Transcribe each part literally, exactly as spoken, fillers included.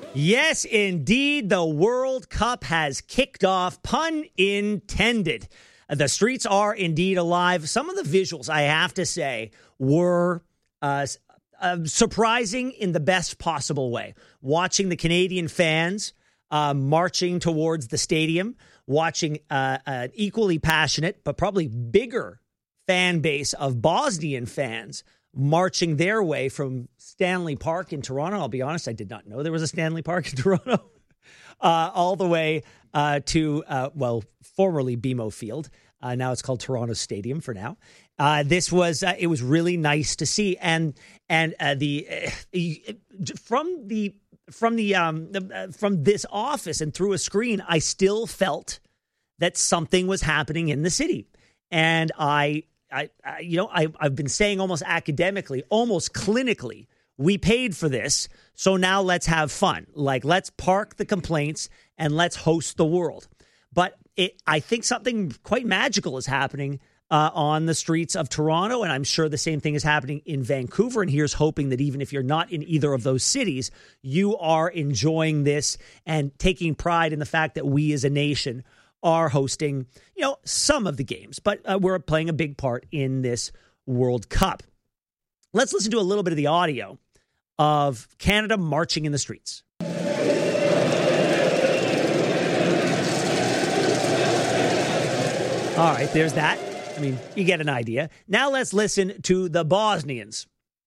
Yes, indeed, the World Cup has kicked off, pun intended. The streets are indeed alive. Some of the visuals, I have to say, were uh, uh, surprising in the best possible way. Watching the Canadian fans uh, marching towards the stadium, watching uh, an equally passionate but probably bigger fan base of Bosnian fans marching their way from Stanley Park in Toronto. I'll be honest, I did not know there was a Stanley Park in Toronto. uh, all the way uh, to, uh, well, formerly B M O Field. Uh, now it's called Toronto Stadium for now. Uh, this was, uh, it was really nice to see. And and uh, the uh, from the from the um the, uh, from this office and through a screen, I still felt that something was happening in the city. And I I, I, you know, I, I've been saying almost academically, almost clinically, we paid for this, so now let's have fun. Like, let's park the complaints and let's host the world. But it, I think something quite magical is happening uh, on the streets of Toronto, and I'm sure the same thing is happening in Vancouver. And here's hoping that even if you're not in either of those cities, you are enjoying this and taking pride in the fact that we as a nation are hosting, you know, some of the games, but uh, we're playing a big part in this World Cup. Let's listen to a little bit of the audio of Canada marching in the streets. All right, there's that. I mean, you get an idea. Now let's listen to the Bosnians.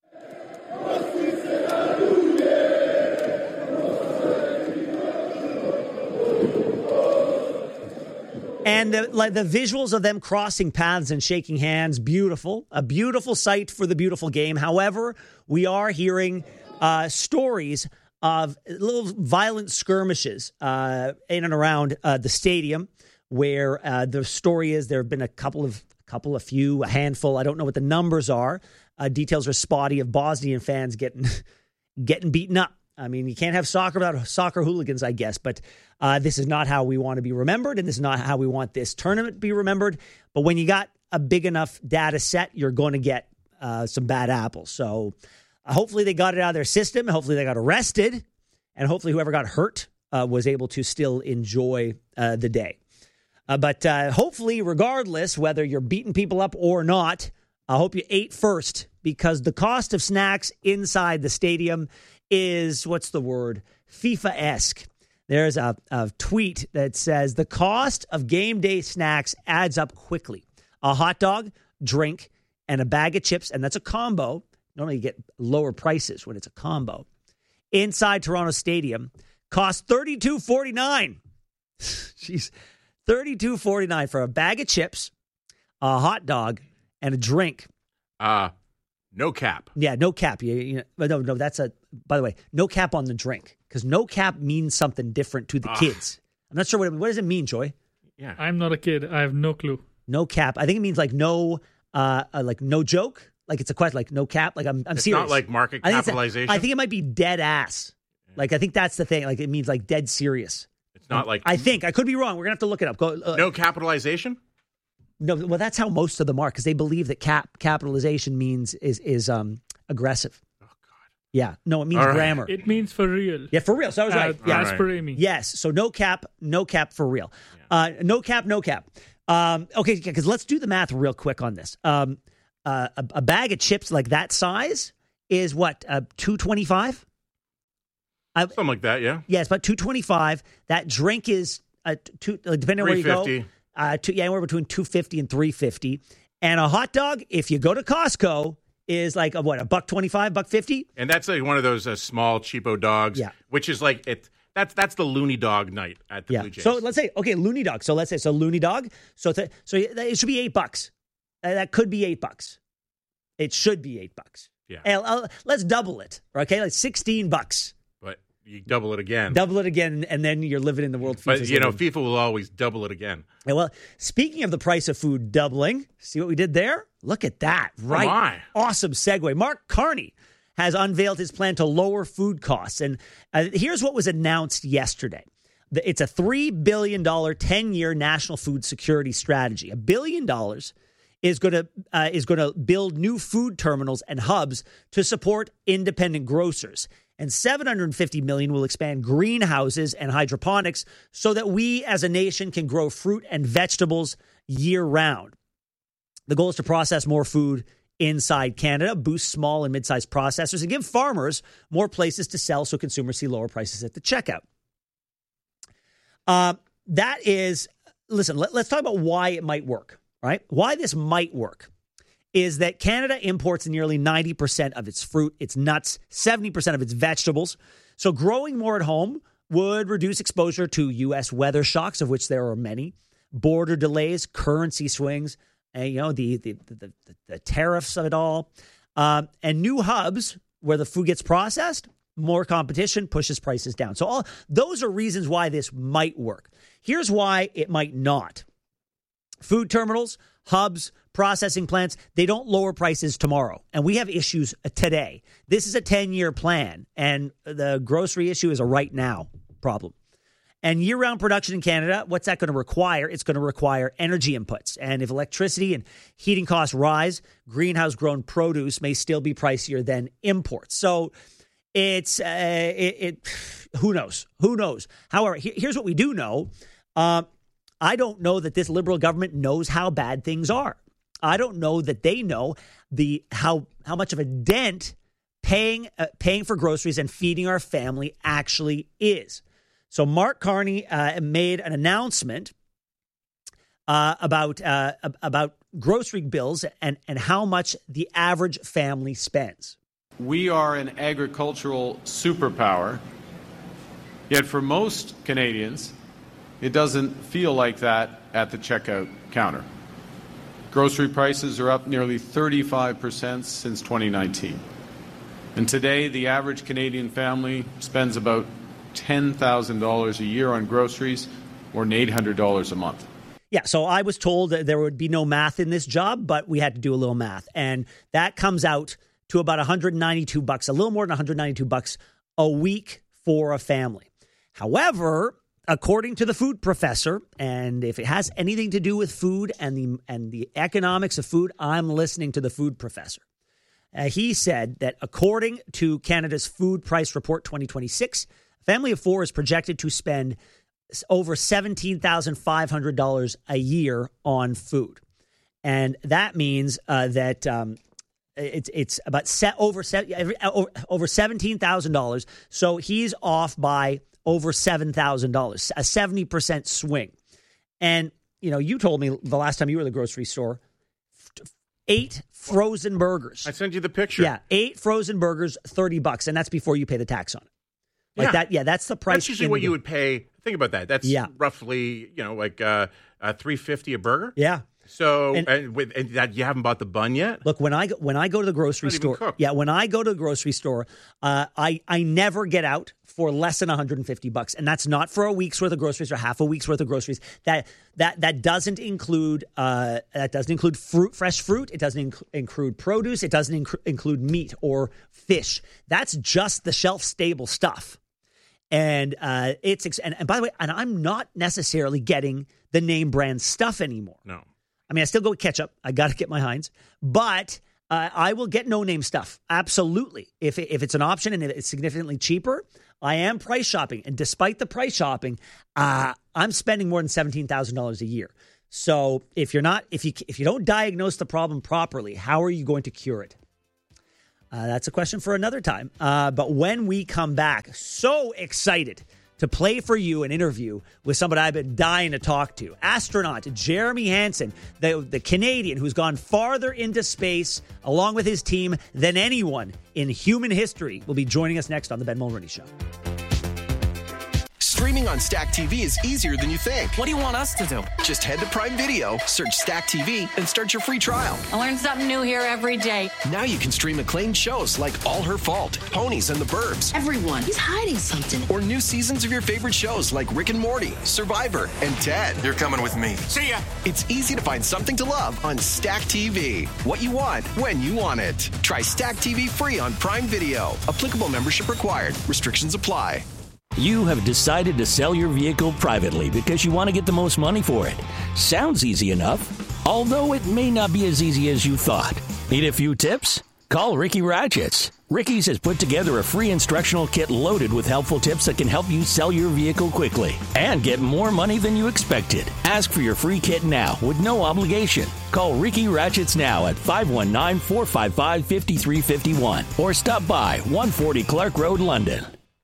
And the, like the visuals of them crossing paths and shaking hands, beautiful. A beautiful sight for the beautiful game. However, we are hearing uh, stories of little violent skirmishes uh, in and around uh, the stadium, where uh, the story is there have been a couple of, couple, a few, a handful. I don't know what the numbers are. Uh, details are spotty of Bosnian fans getting getting beaten up. I mean, you can't have soccer without soccer hooligans, I guess, but uh, this is not how we want to be remembered, and this is not how we want this tournament to be remembered. But when you got a big enough data set, you're going to get uh, some bad apples. So uh, hopefully they got it out of their system. Hopefully they got arrested, and hopefully whoever got hurt uh, was able to still enjoy uh, the day. Uh, but uh, hopefully, regardless, whether you're beating people up or not, I hope you ate first, because the cost of snacks inside the stadium is, what's the word, FIFA-esque. There's a, a tweet that says the cost of game day snacks adds up quickly. A hot dog, drink, and a bag of chips, and that's a combo. Normally you get lower prices when it's a combo. Inside Toronto Stadium costs thirty-two forty-nine. Jeez, thirty-two forty-nine for a bag of chips, a hot dog, and a drink. Uh, no cap. Yeah, no cap. You, you know, no, no, that's a, by the way, no cap on the drink, because no cap means something different to the Ugh. kids. I'm not sure what it, what does it mean, Joy? Yeah, I'm not a kid. I have no clue. No cap. I think it means like no, uh, uh like no joke. Like it's a question, like no cap. Like I'm, I'm it's serious. Not like market I capitalization. I think it might be dead ass. Yeah. Like I think that's the thing. Like it means like dead serious. It's not like I think I could be wrong. We're gonna have to look it up. Go. Uh, no capitalization. No, well, that's how most of them are, because they believe that cap capitalization means is is um aggressive. Oh God. Yeah. No, it means right. grammar. It means for real. Yeah, for real. So I was uh, right. Yeah. As per Amy. Yes. So no cap, no cap for real. Yeah. Uh, no cap, no cap. Um, okay, because let's do the math real quick on this. Um, uh, a, a bag of chips like that size is what, uh, two twenty five. Something like that. Yeah. Yeah, it's about two twenty five. That drink is uh, two, uh, depending on where you go. Uh, two, yeah, anywhere between two fifty and three fifty, and a hot dog, if you go to Costco, is like a, what, a buck twenty five, buck fifty, and that's like one of those uh, small cheapo dogs. Yeah, which is like it. That's that's the loony dog night at the yeah. Blue Jays. So let's say okay, loony dog. So let's say so loony dog. So th- so it should be eight bucks. Uh, that could be eight bucks. It should be eight bucks. Yeah. And, uh, let's double it. Okay, like sixteen bucks. But you double it again. Double it again, and then you're living in the world. But, you know, FIFA will always double it again. Yeah, well, speaking of the price of food doubling, see what we did there? Look at that. Right. Oh my. Awesome segue. Mark Carney has unveiled his plan to lower food costs. And uh, here's what was announced yesterday. It's a three billion dollars ten-year national food security strategy. A billion dollars is going to uh, is going to build new food terminals and hubs to support independent grocers. and seven hundred fifty million dollars will expand greenhouses and hydroponics so that we as a nation can grow fruit and vegetables year-round. The goal is to process more food inside Canada, boost small and mid-sized processors, and give farmers more places to sell so consumers see lower prices at the checkout. Uh, that is, listen, let, let's talk about why it might work, right? Why this might work is that Canada imports nearly ninety percent of its fruit, its nuts, seventy percent of its vegetables. So growing more at home would reduce exposure to U S weather shocks, of which there are many, border delays, currency swings, and, you know, the the the, the, the tariffs of it all, um, and new hubs where the food gets processed. More competition pushes prices down. So all those are reasons why this might work. Here's why it might not. Food terminals, hubs, processing plants, they don't lower prices tomorrow. And we have issues today. This is a ten-year plan, and the grocery issue is a right now problem. And year-round production in Canada, what's that going to require? It's going to require energy inputs. And if electricity and heating costs rise, greenhouse-grown produce may still be pricier than imports. So it's, uh, it, it, who knows? Who knows? However, he, here's what we do know. Uh, I don't know that this Liberal government knows how bad things are. I don't know that they know the how how much of a dent paying uh, paying for groceries and feeding our family actually is. So Mark Carney uh, made an announcement uh, about uh, about grocery bills and, and how much the average family spends. We are an agricultural superpower, yet for most Canadians, it doesn't feel like that at the checkout counter. Grocery prices are up nearly thirty-five percent since twenty nineteen. And today, the average Canadian family spends about ten thousand dollars a year on groceries, or eight hundred dollars a month. Yeah, so I was told that there would be no math in this job, but we had to do a little math. And that comes out to about one hundred ninety-two bucks, a little more than one hundred ninety-two bucks a week for a family. However, according to the food professor, and if it has anything to do with food and the and the economics of food, I'm listening to the food professor. Uh, he said that according to Canada's Food Price Report twenty twenty-six, a family of four is projected to spend over seventeen thousand five hundred dollars a year on food. And that means uh, that um, it's it's about set over, set, over, over seventeen thousand dollars. So he's off by over seven thousand dollars, a seventy percent swing. And, you know, you told me the last time you were at the grocery store, eight frozen burgers. I sent you the picture. Yeah, eight frozen burgers, thirty bucks, and that's before you pay the tax on it. Like yeah. that, yeah, that's the price. That's usually what you would pay. Think about that. That's yeah. roughly, you know, like uh, uh, three fifty a burger. Yeah. So, and, and, with, and that you haven't bought the bun yet? Look, when I go, when I go to the grocery store, yeah, when I go to the grocery store, uh, I I never get out for less than one hundred fifty bucks, and that's not for a week's worth of groceries or half a week's worth of groceries. That that that doesn't include uh, that doesn't include fruit, fresh fruit. It doesn't inc- include produce. It doesn't inc- include meat or fish. That's just the shelf stable stuff. And uh, it's ex- and, and by the way, and I'm not necessarily getting the name brand stuff anymore. No. I mean, I still go with ketchup. I got to get my Heinz. But uh, I will get no-name stuff. Absolutely. If, it, if it's an option and it's significantly cheaper, I am price shopping. And despite the price shopping, uh, I'm spending more than seventeen thousand dollars a year. So if you're not, if you if you don't diagnose the problem properly, how are you going to cure it? Uh, that's a question for another time. Uh, but when we come back, so excited to play for you an interview with somebody I've been dying to talk to. Astronaut Jeremy Hansen, the, the Canadian who's gone farther into space along with his team than anyone in human history, will be joining us next on The Ben Mulroney Show. Streaming on Stack T V is easier than you think. What do you want us to do? Just head to Prime Video, search Stack T V, and start your free trial. I learn something new here every day. Now you can stream acclaimed shows like All Her Fault, Ponies and the Burbs. Everyone is hiding something. Or new seasons of your favorite shows like Rick and Morty, Survivor, and Ted. You're coming with me. See ya! It's easy to find something to love on Stack T V. What you want, when you want it. Try Stack T V free on Prime Video. Applicable membership required. Restrictions apply. You have decided to sell your vehicle privately because you want to get the most money for it. Sounds easy enough, although it may not be as easy as you thought. Need a few tips? Call Ricky Ratchets. Ricky's has put together a free instructional kit loaded with helpful tips that can help you sell your vehicle quickly and get more money than you expected. Ask for your free kit now with no obligation. Call Ricky Ratchets now at five one nine, four five five, five three five one or stop by one forty Clark Road, London.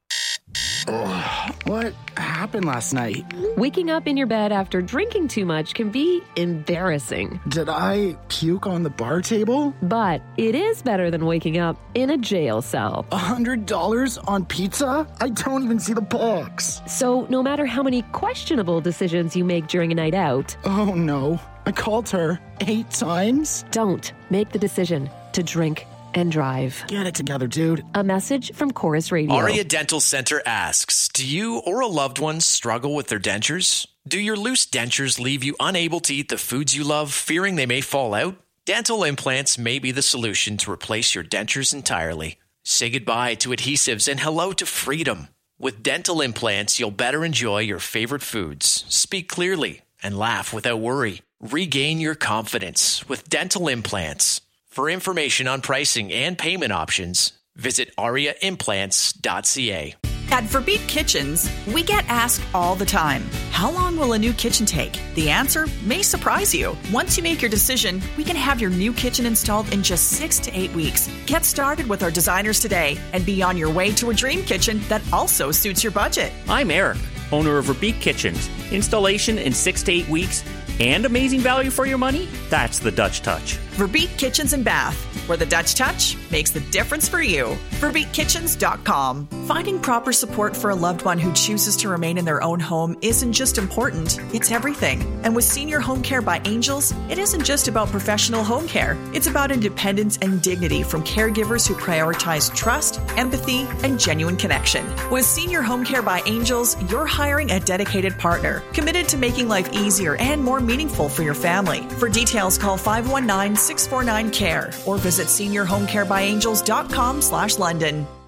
Oh, what happened last night? Waking up in your bed after drinking too much can be embarrassing. Did I puke on the bar table? But it is better than waking up in a jail cell. A hundred dollars on pizza? I don't even see the box. So no matter how many questionable decisions you make during a night out... Oh no, I called her eight times? Don't make the decision to drink and drive. Get it together, dude. A message from Chorus Radio. Aria Dental Center asks, do you or a loved one struggle with their dentures? Do your loose dentures leave you unable to eat the foods you love, fearing they may fall out? Dental implants may be the solution to replace your dentures entirely. Say goodbye to adhesives and hello to freedom. With dental implants, you'll better enjoy your favorite foods, speak clearly, and laugh without worry. Regain your confidence with dental implants. For information on pricing and payment options, visit aria implants dot c a. At Verbeek Kitchens, we get asked all the time, how long will a new kitchen take? The answer may surprise you. Once you make your decision, we can have your new kitchen installed in just six to eight weeks. Get started with our designers today and be on your way to a dream kitchen that also suits your budget. I'm Eric, owner of Verbeek Kitchens. Installation in six to eight weeks and amazing value for your money? That's the Dutch touch. Verbeek Kitchens and Bath, where the Dutch touch makes the difference for you. Verbeek Kitchens dot com. Finding proper support for a loved one who chooses to remain in their own home isn't just important, it's everything. And with Senior Home Care by Angels, it isn't just about professional home care. It's about independence and dignity from caregivers who prioritize trust, empathy, and genuine connection. With Senior Home Care by Angels, you're hiring a dedicated partner, committed to making life easier and more meaningful for your family. For details, call five one nine, six four nine, C A R E or visit senior home care by angels dot com slash London.